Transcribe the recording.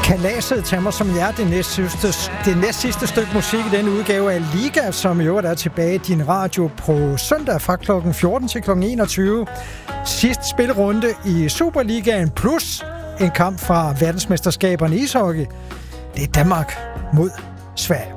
Kalaset tager mig som jer det næst sidste stykke musik i denne udgave af Liga, som i øvrigt er tilbage i din radio på søndag fra kl. 14 til kl. 21. Sidste spilrunde i Superligaen plus en kamp fra verdensmesterskaberne i ishockey. Det er Danmark mod Sverige.